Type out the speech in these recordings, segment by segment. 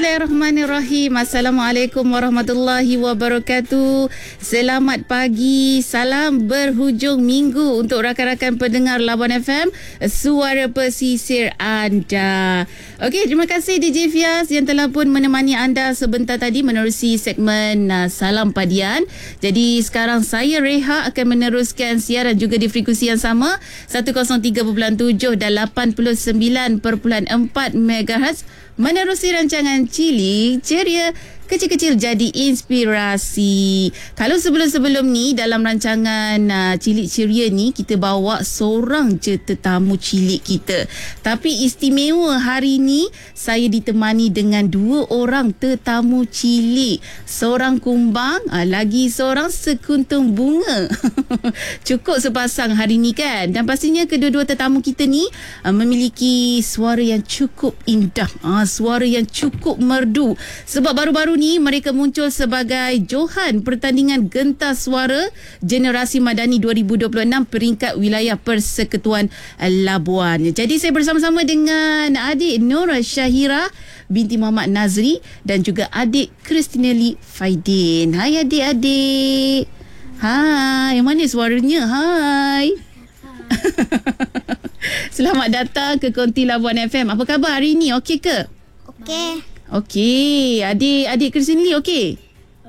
Bismillahirrahmanirrahim. Assalamualaikum warahmatullahi wabarakatuh. Selamat pagi. Salam berhujung minggu untuk rakan-rakan pendengar Labuan FM, suara pesisir anda. Okey, terima kasih DJ Fias yang telah pun menemani anda sebentar tadi menerusi segmen Salam Padian. Jadi sekarang saya Reha akan meneruskan siaran juga di frekuensi yang sama 103.7 dan 89.4 MHz menerusi rancangan Cilik Ceria, kecil-kecil jadi inspirasi. Kalau sebelum-sebelum ni dalam rancangan Cilik Ceria ni kita bawa seorang je tetamu cilik kita. Tapi istimewa hari ni saya ditemani dengan dua orang tetamu cilik. Seorang kumbang, lagi seorang sekuntum bunga. Cukup sepasang hari ni kan. Dan pastinya kedua-dua tetamu kita ni memiliki suara yang cukup indah, suara yang cukup merdu. Sebab baru-baru ni mereka muncul sebagai johan pertandingan gentas suara Generasi Madani 2026 peringkat wilayah Persekutuan Labuan. Jadi saya bersama-sama dengan adik Nora Syahira binti Muhammad Nazri dan juga adik Kristinelli Faidin. Hai adik-adik. Hai, mana suaranya? Hai. Selamat datang ke Konti Labuan FM. Apa khabar hari ni? Okey ke? Okey. Okey. Adik Kristinelli okey?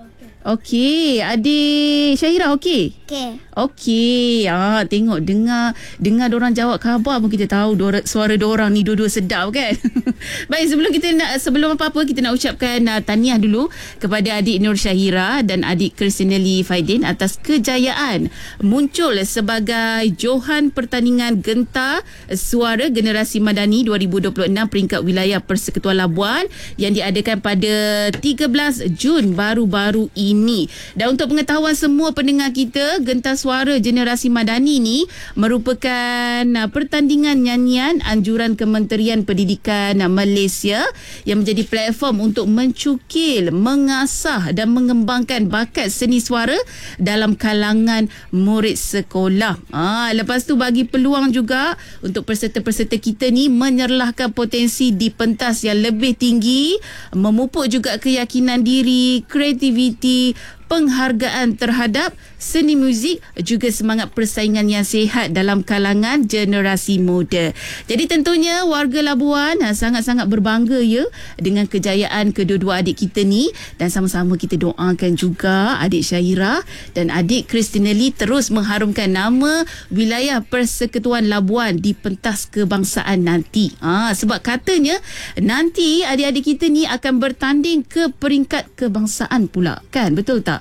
Okey. Adik Syahira okey? Okey. Okey. Tengok dengar dorang jawab khabar pun kita tahu suara dorang ni dua-dua sedap kan. Baik, sebelum apa-apa kita nak ucapkan tahniah dulu kepada adik Nur Syahira dan adik Kristinelli Faidin atas kejayaan muncul sebagai johan pertandingan gentar suara Generasi Madani 2026 peringkat wilayah Persekutuan Labuan yang diadakan pada 13 Jun baru-baru ini. Dan untuk pengetahuan semua pendengar kita, gentar suara Generasi Madani ni merupakan pertandingan nyanyian anjuran Kementerian Pendidikan Malaysia yang menjadi platform untuk mencukil, mengasah dan mengembangkan bakat seni suara dalam kalangan murid sekolah. Lepas tu bagi peluang juga untuk peserta-peserta kita ni menyerlahkan potensi di pentas yang lebih tinggi, memupuk juga keyakinan diri, kreativiti, penghargaan terhadap seni muzik, juga semangat persaingan yang sihat dalam kalangan generasi muda. Jadi tentunya warga Labuan sangat-sangat berbangga ya dengan kejayaan kedua-dua adik kita ni, dan sama-sama kita doakan juga adik Syahira dan adik Kristinelli terus mengharumkan nama wilayah Persekutuan Labuan di pentas kebangsaan nanti. Sebab katanya nanti adik-adik kita ni akan bertanding ke peringkat kebangsaan pula kan, betul tak?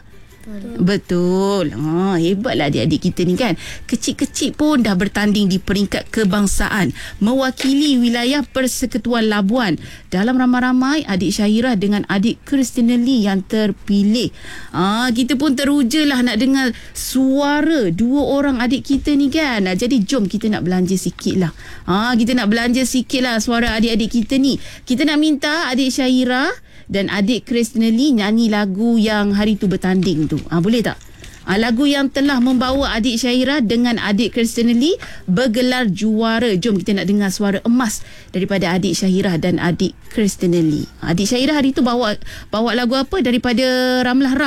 Betul. Hebatlah adik-adik kita ni kan. Kecil-kecil pun dah bertanding di peringkat kebangsaan, mewakili wilayah Persekutuan Labuan. Dalam ramai-ramai adik Syahira dengan adik Kristinelli yang terpilih. Kita pun teruja lah nak dengar suara dua orang adik kita ni kan. Jadi jom kita nak belanja sikit lah. Kita nak belanja sikit lah suara adik-adik kita ni. Kita nak minta adik Syahira dan adik Kristinelli nyanyi lagu yang hari tu bertanding tu. Boleh tak? Lagu yang telah membawa adik Syahira dengan adik Kristinelli bergelar juara. Jom kita nak dengar suara emas daripada adik Syahira dan adik Kristinelli. Adik Syahira hari tu bawa lagu apa? Daripada Ramlah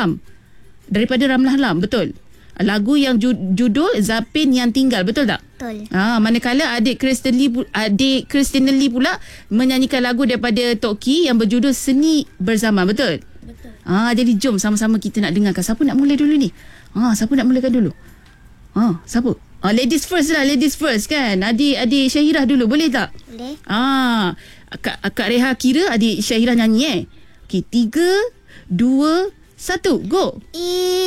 Ram, betul? Lagu yang judul Zapin Yang Tinggal, betul tak? Betul. Manakala adik Kristinelli pula menyanyikan lagu daripada Toki yang berjudul Seni Bersama, betul? Betul. Jadi jom sama-sama kita nak dengarkan. Siapa nak mula dulu ni? Siapa nak mulakan dulu? Siapa? Ladies first kan? Adik Syahira dulu, boleh tak? Boleh. Kak Reha kira adik Syahira nyanyi Okey, 3, 2, 1, go.